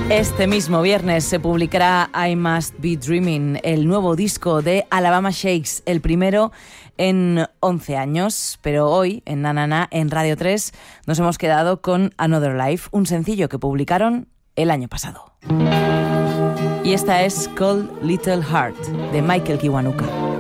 Este mismo viernes se publicará I Must Be Dreaming, el nuevo disco de Alabama Shakes, el primero en 11 años. Pero hoy, en Nanana, en Radio 3, nos hemos quedado con Another Life, un sencillo que publicaron el año pasado. Y esta es Cold Little Heart, de Michael Kiwanuka.